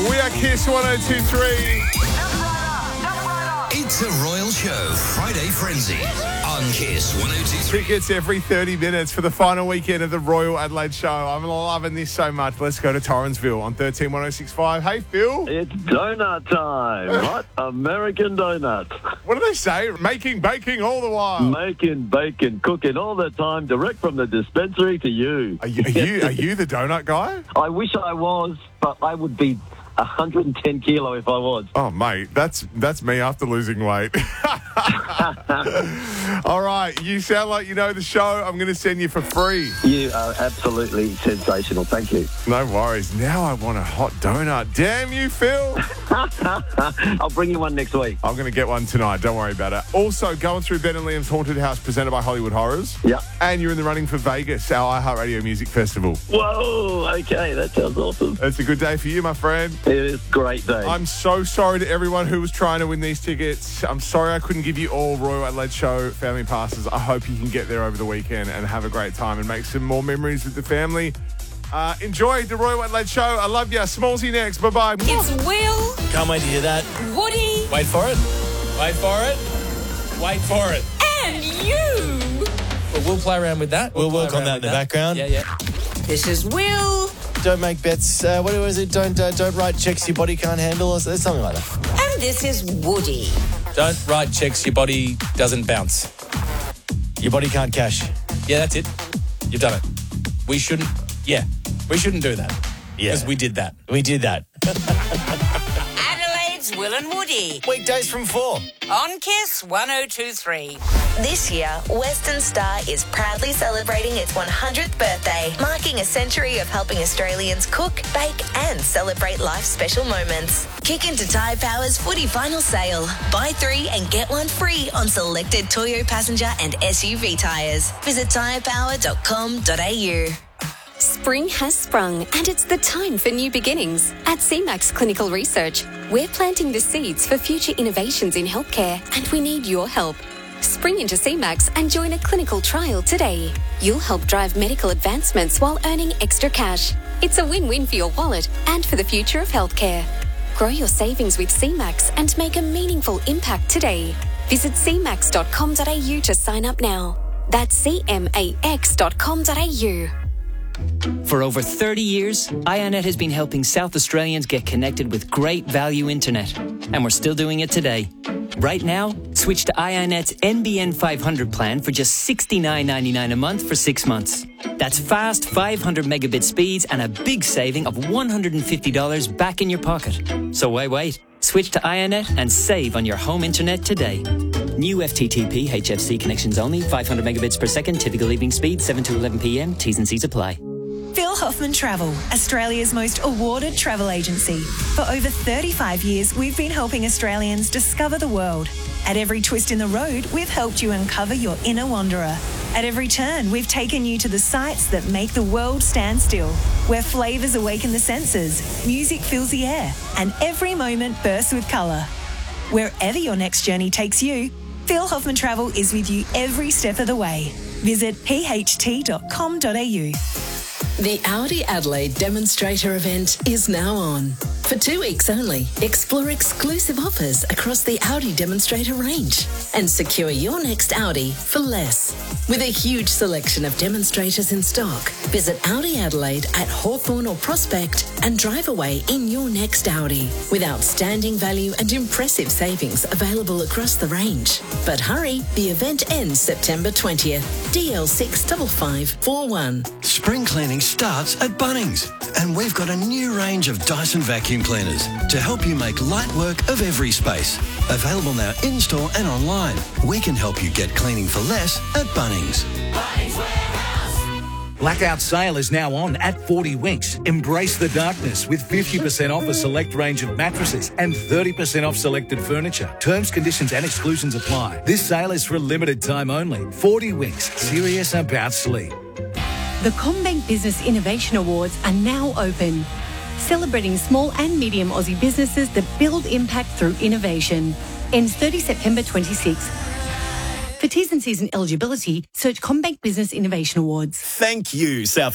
We are Kiss 102.3. It's a Royal Show Friday Frenzy on Kiss 102.3. Tickets every 30 minutes for the final weekend of the Royal Adelaide Show. I'm loving this so much. Let's go to Torrensville on 131065. Hey, Phil. It's donut time. Hot American donuts. What do they say? Making baking all the while. Making, baking, cooking all the time, direct from the dispensary to you. Are you the donut guy? I wish I was, but I would be 110 kilo if I was. Oh, mate, that's me after losing weight. All right, you sound like you know the show. I'm going to send you for free. You are absolutely sensational. Thank you. No worries. Now I want a hot donut. Damn you, Phil. I'll bring you one next week. I'm going to get one tonight. Don't worry about it. Also, going through Ben and Liam's Haunted House presented by Hollywood Horrors. Yeah. And you're in the running for Vegas, our iHeartRadio Music Festival. Whoa, okay, that sounds awesome. It's a good day for you, my friend. It is a great day. I'm so sorry to everyone who was trying to win these tickets. I'm sorry I couldn't give you all Royal Adelaide Show family passes. I hope you can get there over the weekend and have a great time and make some more memories with the family. Enjoy the Royal Adelaide Show. I love you. Smallsy next. Bye-bye. It's Will. Can't wait to hear that. Woody. Wait for it. Wait for it. Wait for it. And you. Well, we'll play around with that. We'll work on that in the background. Yeah. This is Will. Don't make bets. What was it? Don't write checks your body can't handle or something like that. And this is Woody. Don't write checks your body doesn't bounce. Your body can't cash. Yeah, that's it. You've done it. We shouldn't do that. Yeah. Because we did that. We did that. Adelaide's Will and Woody. Weekdays from 4. On Kiss 102.3. This year, Western Star is proudly celebrating its 100th birthday, marking a century of helping Australians cook, bake and celebrate life's special moments. Kick into Tyre Power's footy final sale. Buy 3 and get 1 free on selected Toyo passenger and SUV tyres. Visit tyrepower.com.au. Spring has sprung and it's the time for new beginnings. At CMAX Clinical Research, we're planting the seeds for future innovations in healthcare and we need your help. Spring into CMAX and join a clinical trial today. You'll help drive medical advancements while earning extra cash. It's a win-win for your wallet and for the future of healthcare. Grow your savings with CMAX and make a meaningful impact today. Visit cmax.com.au to sign up now. That's cmax.com.au. For over 30 years, IONET has been helping South Australians get connected with great value internet. And we're still doing it today. Right now, switch to IONET's NBN 500 plan for just $69.99 a month for 6 months. That's fast 500 megabit speeds and a big saving of $150 back in your pocket. So why wait? Switch to IONET and save on your home internet today. New FTTP HFC connections only, 500 megabits per second, typical evening speed, 7 to 11 p.m. T's and C's apply. Phil Hoffman Travel, Australia's most awarded travel agency. For over 35 years, we've been helping Australians discover the world. At every twist in the road, we've helped you uncover your inner wanderer. At every turn, we've taken you to the sights that make the world stand still, where flavours awaken the senses, music fills the air, and every moment bursts with colour. Wherever your next journey takes you, Phil Hoffman Travel is with you every step of the way. Visit pht.com.au. The Audi Adelaide demonstrator event is now on. For 2 weeks only, explore exclusive offers across the Audi demonstrator range and secure your next Audi for less. With a huge selection of demonstrators in stock, visit Audi Adelaide at Hawthorn or Prospect and drive away in your next Audi with outstanding value and impressive savings available across the range. But hurry, the event ends September 20th. DL65541. Spring cleaning starts at Bunnings, and we've got a new range of Dyson vacuum cleaners to help you make light work of every space. Available now in-store and online. We can help you get cleaning for less at Bunnings. Blackout sale is now on at 40 Winks. Embrace the darkness with 50% off a select range of mattresses and 30% off selected furniture. Terms, conditions and exclusions apply. This sale is for a limited time only. 40 Winks, serious about sleep. The CommBank Business Innovation Awards are now open, celebrating small and medium Aussie businesses that build impact through innovation. Ends 30 September 26. For T's and C's and eligibility, search CommBank Business Innovation Awards. Thank you, South